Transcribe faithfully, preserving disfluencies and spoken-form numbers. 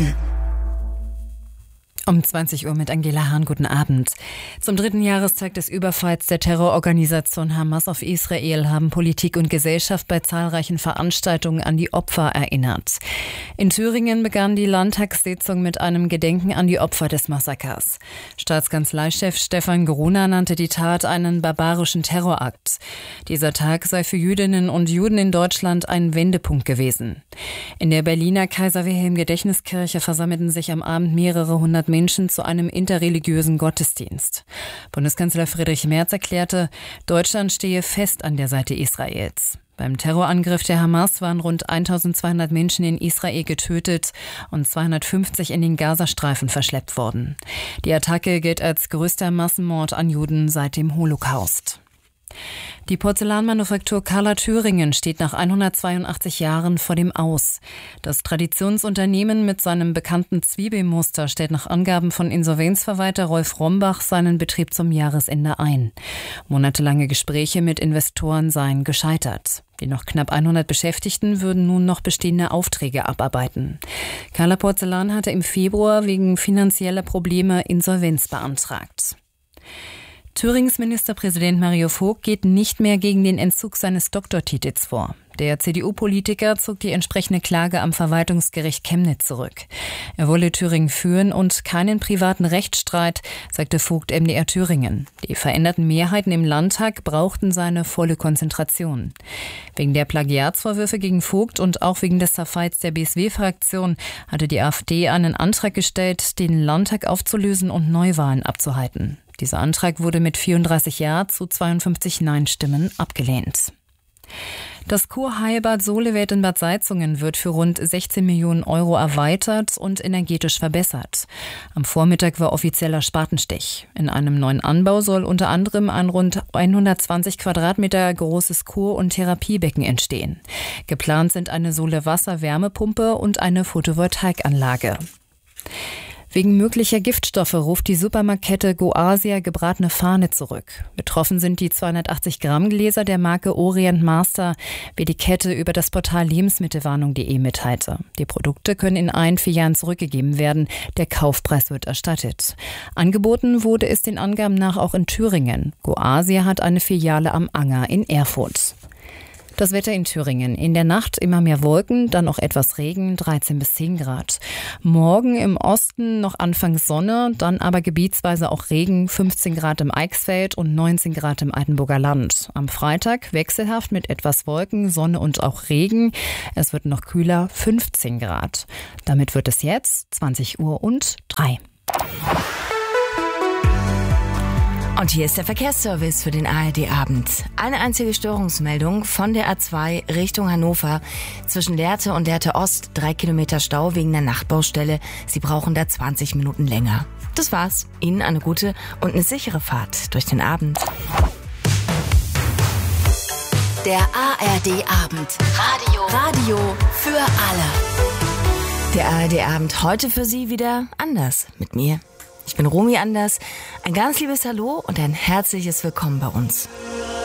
Nachrichten. Um zwanzig Uhr mit Angela Hahn, guten Abend. Zum dritten Jahrestag des Überfalls der Terrororganisation Hamas auf Israel haben Politik und Gesellschaft bei zahlreichen Veranstaltungen an die Opfer erinnert. In Thüringen begann die Landtagssitzung mit einem Gedenken an die Opfer des Massakers. Staatskanzleichef Stefan Gruner nannte die Tat einen barbarischen Terrorakt. Dieser Tag sei für Jüdinnen und Juden in Deutschland ein Wendepunkt gewesen. In der Berliner Kaiser-Wilhelm-Gedächtniskirche versammelten sich am Abend mehrere hundert Menschen zu einem interreligiösen Gottesdienst. Bundeskanzler Friedrich Merz erklärte, Deutschland stehe fest an der Seite Israels. Beim Terrorangriff der Hamas waren rund eintausendzweihundert Menschen in Israel getötet und zweihundertfünfzig in den Gazastreifen verschleppt worden. Die Attacke gilt als größter Massenmord an Juden seit dem Holocaust. Die Porzellanmanufaktur Carla Thüringen steht nach hundertzweiundachtzig Jahren vor dem Aus. Das Traditionsunternehmen mit seinem bekannten Zwiebelmuster stellt nach Angaben von Insolvenzverwalter Rolf Rombach seinen Betrieb zum Jahresende ein. Monatelange Gespräche mit Investoren seien gescheitert. Die noch knapp hundert Beschäftigten würden nun noch bestehende Aufträge abarbeiten. Carla Porzellan hatte im Februar wegen finanzieller Probleme Insolvenz beantragt. Thürings Ministerpräsident Mario Vogt geht nicht mehr gegen den Entzug seines Doktortitels vor. Der C D U-Politiker zog die entsprechende Klage am Verwaltungsgericht Chemnitz zurück. Er wolle Thüringen führen und keinen privaten Rechtsstreit, sagte Vogt M D R Thüringen. Die veränderten Mehrheiten im Landtag brauchten seine volle Konzentration. Wegen der Plagiatsvorwürfe gegen Vogt und auch wegen des Zerfalls der B S W-Fraktion hatte die AfD einen Antrag gestellt, den Landtag aufzulösen und Neuwahlen abzuhalten. Dieser Antrag wurde mit vierunddreißig Ja zu zweiundfünfzig Nein-Stimmen abgelehnt. Das Kurheilbad Solewelt in Bad Salzungen wird für rund sechzehn Millionen Euro erweitert und energetisch verbessert. Am Vormittag war offizieller Spatenstich. In einem neuen Anbau soll unter anderem ein rund hundertzwanzig Quadratmeter großes Kur- und Therapiebecken entstehen. Geplant sind eine Sole-Wasser-Wärmepumpe und eine Photovoltaikanlage. Wegen möglicher Giftstoffe ruft die Supermarktkette Goasia gebratene Fahne zurück. Betroffen sind die zweihundertachtzig Gramm Gläser der Marke Orient Master, wie die Kette über das Portal lebensmittelwarnung punkt de mitteilte. Die Produkte können in ein, vier Jahren zurückgegeben werden. Der Kaufpreis wird erstattet. Angeboten wurde es den Angaben nach auch in Thüringen. Goasia hat eine Filiale am Anger in Erfurt. Das Wetter in Thüringen. In der Nacht immer mehr Wolken, dann noch etwas Regen, dreizehn bis zehn Grad. Morgen im Osten noch anfangs Sonne, dann aber gebietsweise auch Regen, fünfzehn Grad im Eichsfeld und neunzehn Grad im Altenburger Land. Am Freitag wechselhaft mit etwas Wolken, Sonne und auch Regen. Es wird noch kühler, fünfzehn Grad. Damit wird es jetzt zwanzig Uhr und drei. Und hier ist der Verkehrsservice für den A R D-Abend. Eine einzige Störungsmeldung von der A zwei Richtung Hannover. Zwischen Lehrte und Lehrte Ost drei Kilometer Stau wegen der Nachtbaustelle. Sie brauchen da zwanzig Minuten länger. Das war's. Ihnen eine gute und eine sichere Fahrt durch den Abend. Der A R D-Abend. Radio. Radio für alle. Der A R D-Abend heute für Sie wieder anders mit mir. Ich bin Romy Anders. Ein ganz liebes Hallo und ein herzliches Willkommen bei uns.